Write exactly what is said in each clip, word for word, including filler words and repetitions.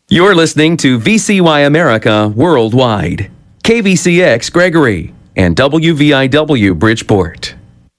You're listening to V C Y America Worldwide, K V C X Gregory, and W V I W Bridgeport.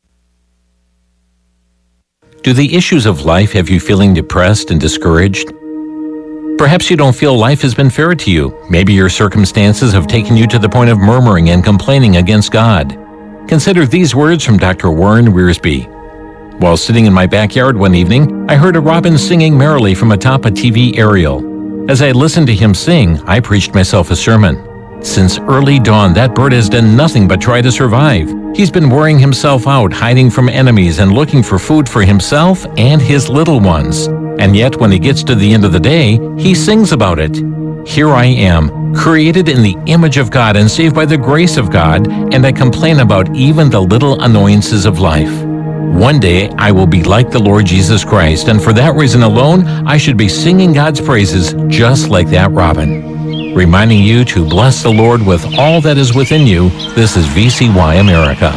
Do the issues of life have you feeling depressed and discouraged? Perhaps you don't feel life has been fair to you. Maybe your circumstances have taken you to the point of murmuring and complaining against God. Consider these words from Doctor Warren Wiersbe. While sitting in my backyard one evening, I heard a robin singing merrily from atop a T V aerial. As I listened to him sing, I preached myself a sermon. Since early dawn, that bird has done nothing but try to survive. He's been wearing himself out, hiding from enemies and looking for food for himself and his little ones. And yet, when he gets to the end of the day, he sings about it. Here I am, created in the image of God and saved by the grace of God, and I complain about even the little annoyances of life. One day, I will be like the Lord Jesus Christ, and for that reason alone, I should be singing God's praises just like that robin. Reminding you to bless the Lord with all that is within you, this is V C Y America.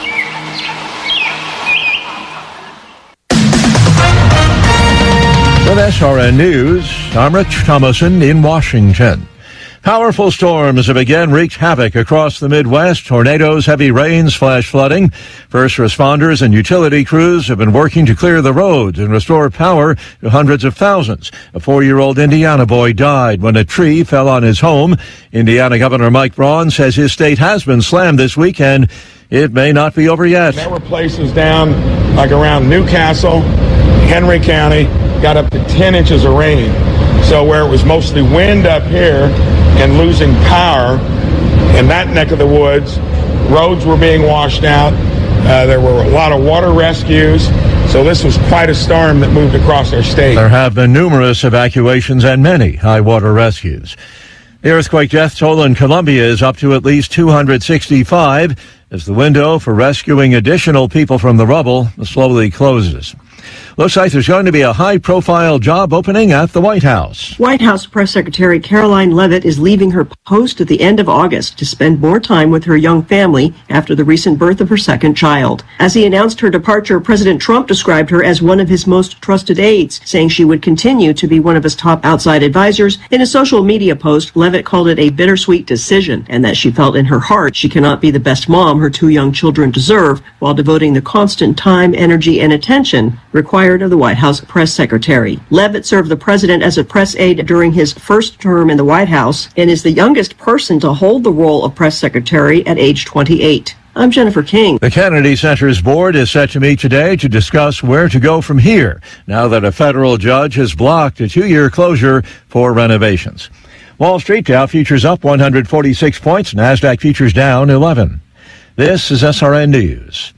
With S R N News, I'm Rich Thomason in Washington. Powerful storms have again wreaked havoc across the Midwest. Tornadoes, heavy rains, flash flooding. First responders and utility crews have been working to clear the roads and restore power to hundreds of thousands. A four-year-old Indiana boy died when a tree fell on his home. Indiana Governor Mike Braun says his state has been slammed this weekend. It may not be over yet. There were places down like around Newcastle, Henry County, got up to ten inches of rain. So where it was mostly wind up here and losing power in that neck of the woods, roads were being washed out. Uh, there were a lot of water rescues. So this was quite a storm that moved across our state. There have been numerous evacuations and many high water rescues. The earthquake death toll in Colombia is up to at least two hundred sixty-five as the window for rescuing additional people from the rubble slowly closes. Looks like there's going to be a high-profile job opening at the White House. White House Press Secretary Caroline Leavitt is leaving her post at the end of August to spend more time with her young family after the recent birth of her second child. As he announced her departure, President Trump described her as one of his most trusted aides, saying she would continue to be one of his top outside advisors. In a social media post, Leavitt called it a bittersweet decision and that she felt in her heart she cannot be the best mom her two young children deserve while devoting the constant time, energy, and attention required of the White House press secretary. Leavitt served the president as a press aide during his first term in the White House and is the youngest person to hold the role of press secretary at age twenty-eight. I'm Jennifer King. The Kennedy Center's board is set to meet today to discuss where to go from here, now that a federal judge has blocked a two-year closure for renovations. Wall Street Dow futures up one hundred forty-six points, NASDAQ futures down eleven. This is S R N News.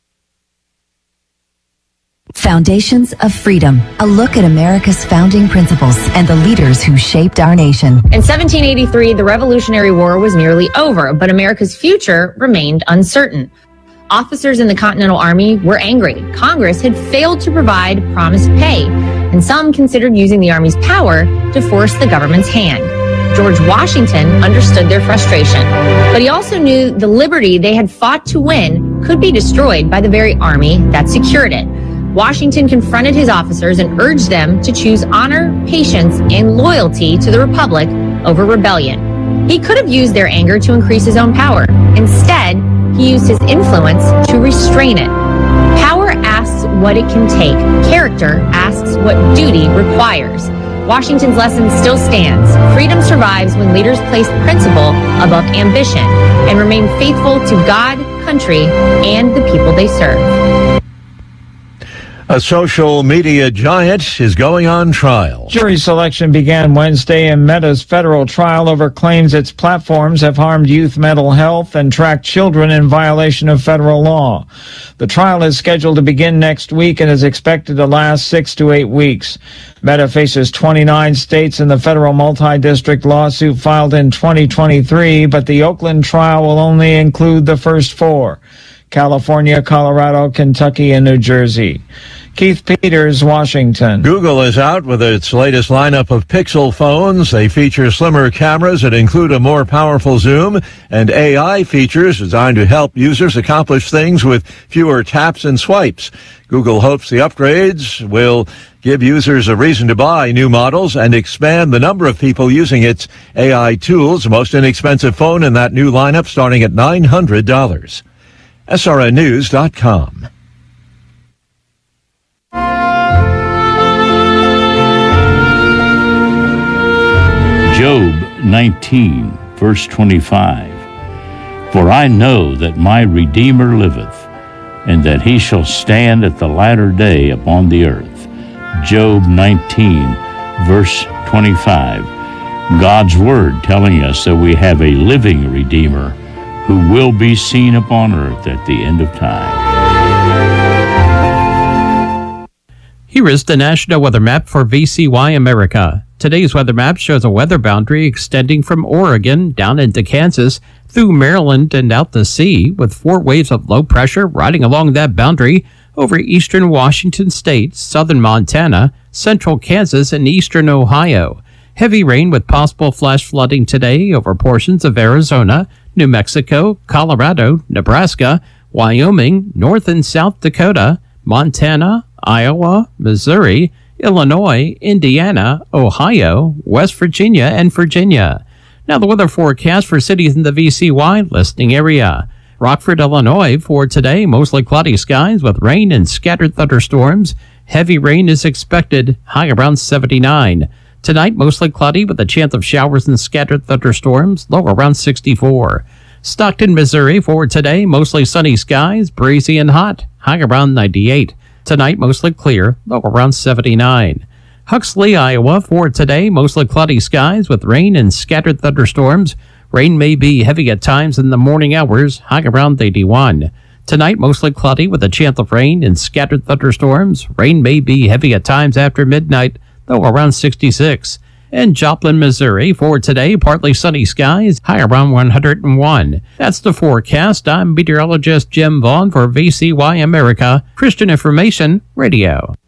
Foundations of Freedom, a look at America's founding principles and the leaders who shaped our nation. In seventeen eighty-three, the Revolutionary War was nearly over, but America's future remained uncertain. Officers in the Continental Army were angry. Congress had failed to provide promised pay, and some considered using the Army's power to force the government's hand. George Washington understood their frustration, but he also knew the liberty they had fought to win could be destroyed by the very army that secured it. Washington confronted his officers and urged them to choose honor, patience, and loyalty to the Republic over rebellion. He could have used their anger to increase his own power. Instead, he used his influence to restrain it. Power asks what it can take. Character asks what duty requires. Washington's lesson still stands. Freedom survives when leaders place principle above ambition and remain faithful to God, country, and the people they serve. A social media giant is going on trial. Jury selection began Wednesday in Meta's federal trial over claims its platforms have harmed youth mental health and tracked children in violation of federal law. The trial is scheduled to begin next week and is expected to last six to eight weeks. Meta faces twenty-nine states in the federal multi-district lawsuit filed in twenty twenty-three, but the Oakland trial will only include the first four: California, Colorado, Kentucky, and New Jersey. Keith Peters, Washington. Google is out with its latest lineup of Pixel phones. They feature slimmer cameras that include a more powerful zoom and A I features designed to help users accomplish things with fewer taps and swipes. Google hopes the upgrades will give users a reason to buy new models and expand the number of people using its A I tools. The most inexpensive phone in that new lineup starting at nine hundred dollars. S R N news dot com. Job nineteen, verse twenty-five. For I know that my Redeemer liveth, and that he shall stand at the latter day upon the earth. Job nineteen, verse twenty-five. God's word telling us that we have a living Redeemer who will be seen upon earth at the end of time. Here is the National Weather Map for V C Y America. Today's weather map shows a weather boundary extending from Oregon down into Kansas, through Maryland and out to sea, with four waves of low pressure riding along that boundary over eastern Washington state, southern Montana, central Kansas, and eastern Ohio. Heavy rain with possible flash flooding today over portions of Arizona, New Mexico, Colorado, Nebraska, Wyoming, North and South Dakota, Montana, Iowa, Missouri, Illinois, Indiana, Ohio, West Virginia, and Virginia. Now the weather forecast for cities in the V C Y listening area. Rockford, Illinois, for today, mostly cloudy skies with rain and scattered thunderstorms. Heavy rain is expected, high around seventy-nine. Tonight, mostly cloudy with a chance of showers and scattered thunderstorms, low around sixty-four. Stockton, Missouri, for today, mostly sunny skies, breezy and hot, high around ninety-eight. Tonight, mostly clear, low around seventy-nine. Huxley, Iowa, for today, mostly cloudy skies with rain and scattered thunderstorms. Rain may be heavy at times in the morning hours, high around eighty-one. Tonight, mostly cloudy with a chance of rain and scattered thunderstorms. Rain may be heavy at times after midnight, low around sixty-six. And Joplin, Missouri, for today, partly sunny skies, high around one hundred one. That's the forecast. I'm meteorologist Jim Vaughn for V C Y America, Christian Information Radio.